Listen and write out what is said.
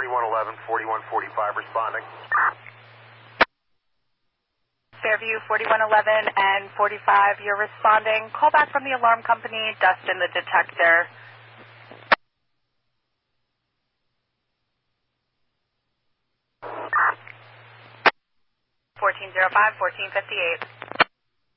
4111, 4145 responding. Fairview 4111 and 45, you're responding. Call back from the alarm company, dust in the detector. 1405, 1458.